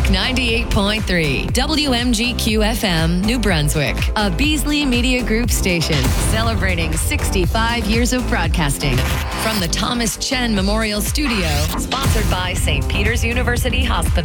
98.3 WMGQ FM, New Brunswick, a Beasley Media Group station celebrating 65 years of broadcasting from the Thomas Chen Memorial Studio, sponsored by St. Peter's University Hospital.